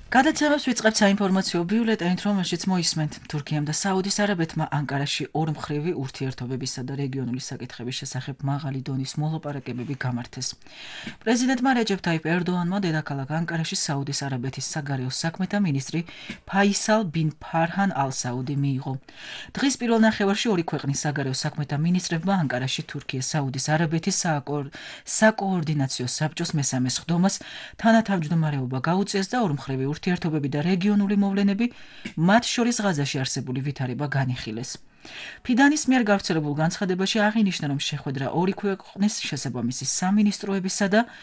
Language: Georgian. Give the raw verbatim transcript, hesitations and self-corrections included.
გადაცემას ვიწყებთ საინფორმაციო ბიულეტენით, რომელშიც მოისმენთ თურქიამ და საუდის არაბეთმა ანკარაში ორმხრივი ურთიერთობებისა და რეგიონული საკითხების შესახებ მაღალი დონის მოლაპარაკებები გამართეს. პრეზიდენტმა რეჯეფ ტაიპ ერდოანმა დედაქალაქ ანკარაში საუდის არაბეთის საგარეო საქმეთა მინისტრი ფაისალ ბინ ფარჰან ალ-საუდი მიიღო. დღის პირველ ნახევარში ორი ქვეყნის საგარეო საქმეთა მინისტრებმა ანკარაში თურქიას საუდის არაბეთის საკოორდინაციო საბჭოს მესამე სხდომას თანათავმჯდომარეობა გაუწიეს და ორმხრივი ურთიერთობები და რეგიონული მოვლენები, მათ შორის ღაზაში არსებული ვითარება განიხილეს. ფიდანის მიერ გავრცელებულ განცხადებაში აღინიშნა, რომ შეხვედრა ორი ქვეყნის შესაბამისი სამინისტროებისა და